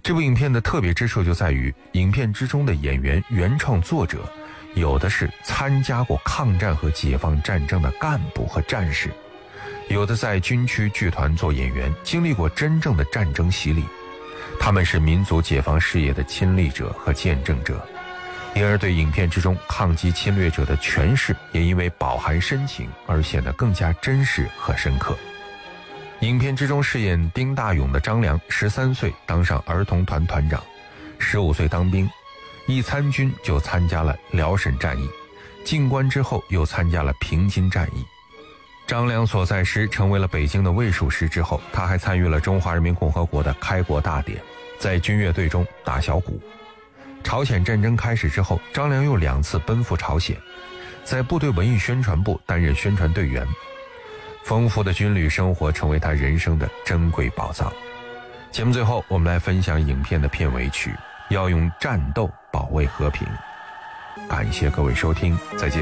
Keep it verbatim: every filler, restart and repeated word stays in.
这部影片的特别之处就在于，影片之中的演员原创作者有的是参加过抗战和解放战争的干部和战士，有的在军区剧团做演员，经历过真正的战争洗礼，他们是民族解放事业的亲历者和见证者，因而对影片之中抗击侵略者的诠释也因为饱含深情而显得更加真实和深刻。影片之中饰演丁大勇的张良十三岁当上儿童团团长，十五岁当兵，一参军就参加了辽沈战役，进关之后又参加了平津战役。张良所在师成为了北京的卫戍师之后，他还参与了中华人民共和国的开国大典，在军乐队中打小鼓。朝鲜战争开始之后，张良又两次奔赴朝鲜，在部队文艺宣传部担任宣传队员。丰富的军旅生活成为他人生的珍贵宝藏。节目最后，我们来分享影片的片尾曲，要用战斗保卫和平。感谢各位收听，再见。